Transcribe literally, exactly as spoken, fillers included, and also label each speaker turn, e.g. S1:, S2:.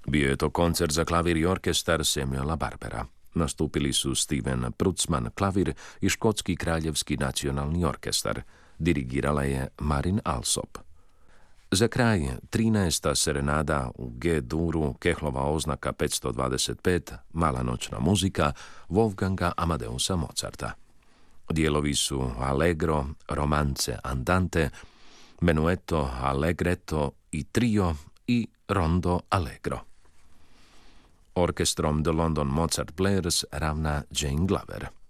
S1: Bio je to koncert za klavir i orkestar Samuela Barbera. Nastupili su Steven Prutzman klavir i Škotski kraljevski nacionalni orkestar. Dirigirala je Marin Alsop. Za kraj, trinaesta serenada u G-duru, Kehlova oznaka petsto dvadeset pet, mala noćna muzika, Wolfganga Amadeusa Mozarta. Dijelovi su Allegro, Romance Andante, Menuetto Allegretto i Trio i Rondo Allegro. Orkestrom The London Mozart Players ravna Jane Glover.